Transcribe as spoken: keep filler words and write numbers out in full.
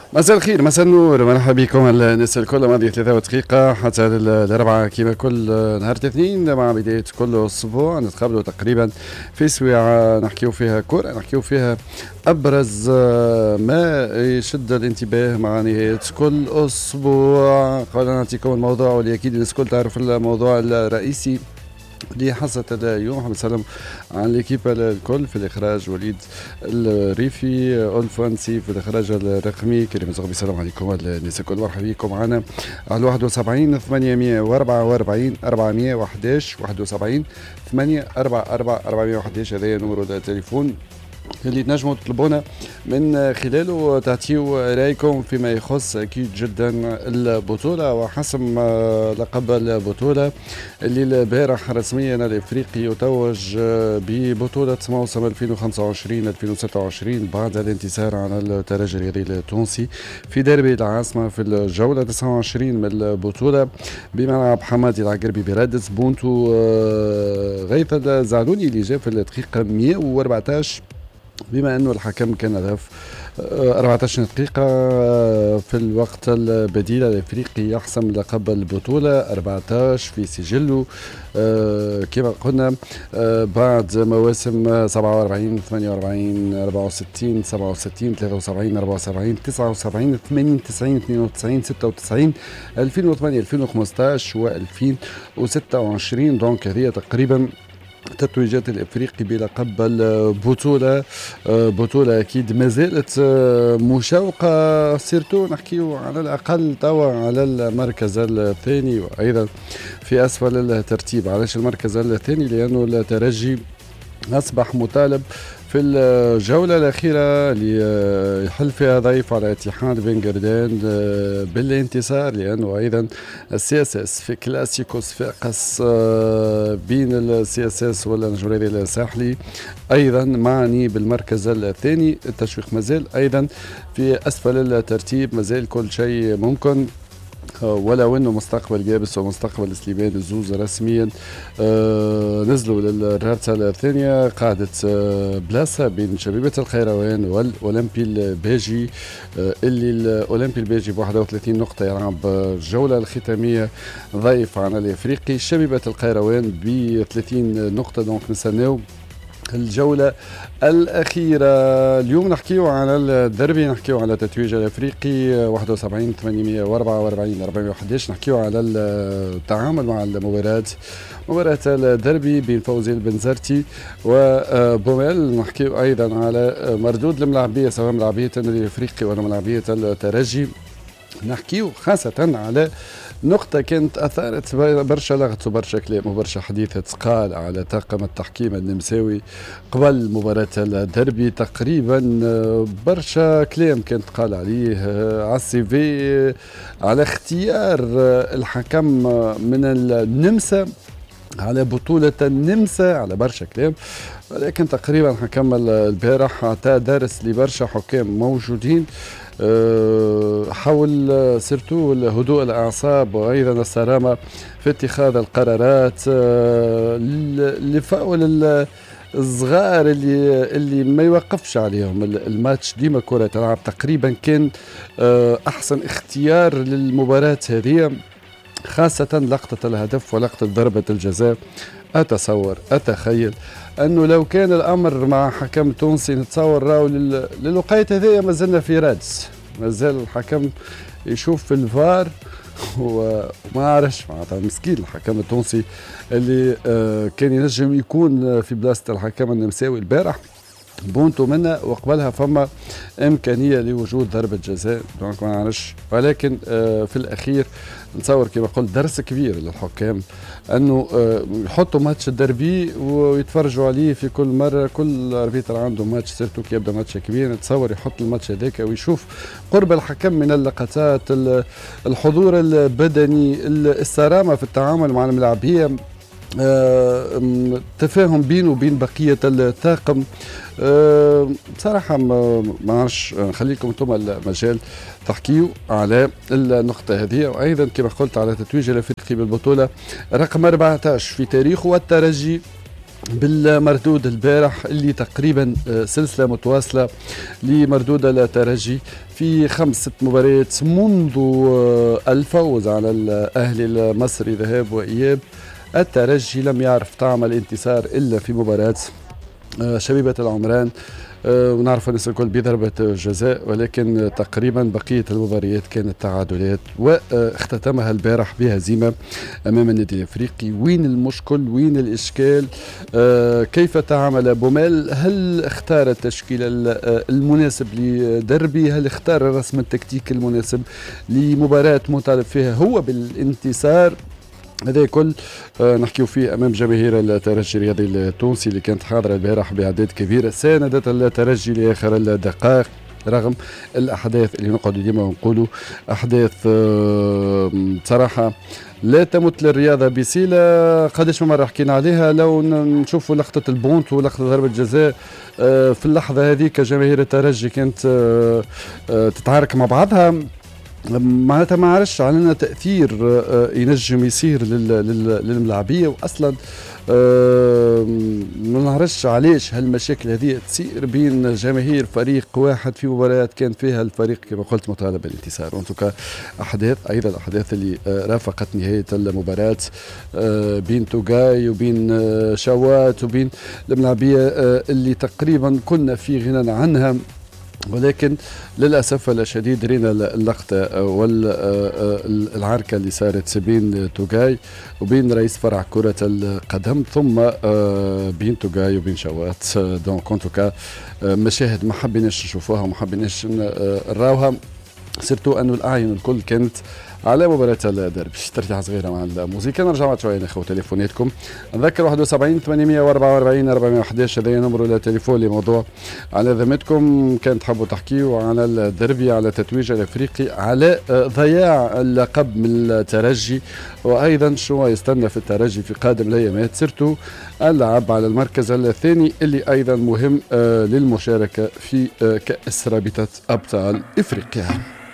مساء الخير، مساء النور، مرحبا بكم الناس الكل. ماضي ثلاثة دقيقة حتى الأربعة كما كل نهار الاثنين مع بداية كل أسبوع نتقابلوا تقريبا في سويعة نحكيو فيها كورة، نحكيو فيها أبرز ما يشد الانتباه مع نهاية كل أسبوع. قبل أن نعطيكم الموضوع واللي أكيد الناس الكل تعرف الموضوع الرئيسي دي حصة اليوم. حاب نسلم على الكيبة الكل في الإخراج وليد الريفي، ألفونسي في الإخراج الرقمي، كريم الزغبي. السلام عليكم الناس الكل، مرحبا بكم معنا على واحد وسبعين ثمانمية وأربعة وأربعين أربعمية وحداش واحد وسبعين ثمانية أربعة أربعة أربعمية وحداش. هذا نمر التليفون اللي تنجموا تطلبونا من خلاله تعطيو رايكم فيما يخص اكيد جدا البطوله وحسم لقب البطوله اللي البارح رسميا الافريقي يتوج ببطوله موسم ألفين وخمسة وعشرين ألفين وستة وعشرين بعد الانتصار على الترجي الرياضي التونسي في ديربي العاصمه في الجوله تسعة وعشرين من البطوله بملعب حمادي العقربي برادس. بونتو غيث الزعلوني اللي جاء في الدقيقه مئة وأربعطاش بما أنه الحكم كان هدف أربعة عشر دقيقة في الوقت البديل الأفريقي يحسم لقب البطولة أربعة عشر في سجله كما قلنا بعد مواسم سبعة وأربعين ثمانية وأربعين أربعة وستين سبعة وستين ثلاثة وسبعين أربعة وسبعين تسعة وسبعين ثمانية وتسعين اثنين وتسعين ستة وتسعين ألفين وثمانية ألفين وخمسطاش وألفين وستة وعشرين. دونك هذه تقريبا تتويجات الافريقي بلقب البطوله. بطوله اكيد ما زالت مشوقه، سيرتو نحكيو على الاقل توا على المركز الثاني وايضا في اسفل الترتيب. علاش المركز الثاني؟ لانه الترجي اصبح مطالب في الجولة الأخيرة اللي يحل فيها ضيف على اتحاد بنغردان بالانتصار، لأنه أيضا السي اس اس في كلاسيكو صفاقس بين السي اس اس والنجم الرياضي الساحلي أيضا معني بالمركز الثاني. التشويق مازال أيضا في أسفل الترتيب، مازال كل شيء ممكن، ولو انه مستقبل جابس ومستقبل سليمان الزوز رسميا آه نزلوا للرابطه الثانيه. قاعده آه بلاصه بين شبيبه القيروان والاولمبي الباجي آه اللي الاولمبي الباجي ب واحد وثلاثين نقطه يلعب الجوله الختاميه ضيف عن الافريقي. شبيبه القيروان ب ثلاثين نقطه. دونك نستناو الجولة الأخيرة. اليوم نحكيو على الدربي، نحكيو على تتويج الأفريقي واحد وسبعين ثمانمية وأربعة وأربعين أربعمية وحداش. نحكيو على التعامل مع المباراة، مباراة الدربي بين فوزي البنزرتي وبوميل. نحكيو أيضا على مردود الملاعبية سواء ملاعبية الأفريقي ولا ملاعبية الترجي. نحكيو خاصة على نقطة كانت أثارت برشا لغط وبرشا كلام وبرشا حديث تقال على طاقم التحكيم النمساوي قبل مباراة الدربي. تقريبا برشا كلام كانت قال عليه على السي في على اختيار الحكم من النمسا على بطولة النمسا، على برشا كلام. ولكن تقريبا حكم البارح عطى درس لبرشا حكام موجودين حول سيرتو هدوء الأعصاب وأيضا الصرامة في اتخاذ القرارات لفاول الصغار اللي اللي ما يوقفش عليهم الماتش. ديما كرة تلعب تقريبا كان أحسن اختيار للمباراة هذه، خاصة لقطة الهدف ولقطة ضربة الجزاء. أتصور أتخيل أنه لو كان الأمر مع حكم تونسي نتصور راو للوقاية هذه ما زلنا في رادس، ما زال الحكم يشوف في الفار وما عرفش معناتها مسكين الحكم التونسي اللي آه كان ينجم يكون في بلاصة الحكم النمساوي البارح. بونتو منا وقبلها فما إمكانية لوجود ضربة جزاء. دونك ما نعرفش، ولكن آه في الأخير نتصور كما قلت درس كبير للحكام أنه آه يحطوا ماتش الدربي ويتفرجوا عليه في كل مرة. كل أربيتر عنده ماتش سيرتو كي يبدأ ماتش كبير نتصور يحط الماتش هذاك ويشوف قرب الحكم من اللقطات، الحضور البدني، الصرامة في التعامل مع الملاعبية، آه، تفاهم بينه وبين بقية الطاقم. أه بصراحة ما نعرفش، نخليكم انتم المجال تحكيوا على النقطة هذه. وأيضا كما قلت على تتويج الأفريقي بالبطولة رقم أربعة عشر في تاريخه، والترجي بالمردود البارح اللي تقريبا سلسلة متواصلة لمردود الترجي في خمسة مباريات منذ الفوز على الأهلي المصري ذهاب وإياب. الترجي لم يعرف طعم الانتصار إلا في مباراة شبيبة العمران، ونعرف الناس الكل بضربة جزاء، ولكن تقريبا بقية المباريات كانت تعادلات، واختتمها البارح بهزيمة أمام النادي الأفريقي. وين المشكل؟ وين الإشكال؟ كيف تعامل بوميل؟ هل اختار التشكيل المناسب لدربي؟ هل اختار الرسم التكتيكي المناسب لمباراة مطالب فيها هو بالانتصار؟ هذا كل آه نحكيو فيه امام جماهير الترجي الرياضي التونسي اللي كانت حاضره البارح باعداد كبيره، ساندت الترجي لاخر الدقائق رغم الاحداث اللي نقعدوا ديما ونقولوا احداث آه صراحه لا تمت للرياضه بصله. قداش من مره حكينا عليها، لو نشوفوا لقطه البونت ولقطه ضربه جزاء آه في اللحظه هذيك جماهير الترجي كانت آه آه تتعارك مع بعضها، معناتها ما عرفش علينا تأثير ينجم يصير للملاعبية، وأصلا ما نعرفش علاش هالمشاكل هذه تصير بين جماهير فريق واحد في مباريات كان فيها الفريق كما قلت مطالب بالانتصار. وانتوكا أحداث أيضا الأحداث اللي رافقت نهاية المباراة بين توغاي وبين شوات وبين الملاعبية اللي تقريبا كنا في غنى عنها، ولكن للأسف الشديد رينا اللقطة والعركة اللي صارت بين توغاي وبين رئيس فرع كرة القدم، ثم بين توغاي وبين شوات. دونك انتوكا مشاهد ما حبيناش نشوفوها وما حبيناش نراوها، سيرتو أنه الأعين الكل كانت على مباراة الدربي. ترجع صغيرة مع الموسيقى، نرجع بعد شوية ناخذ تليفوناتكم. نذكر واحد وسبعين ثمانمئة وأربعة وأربعين أربعمئة وأحد عشر هذا نمر التليفون لموضوع على ذمتكم. كان تحبوا تحكيوا على الدربي، على تتويج الافريقي، على ضياع اللقب من الترجي، وايضا شو يستنى في الترجي في قادم الايامات، سيرتو اللعب على المركز الثاني اللي ايضا مهم للمشاركة في كأس رابطة ابطال افريقيا.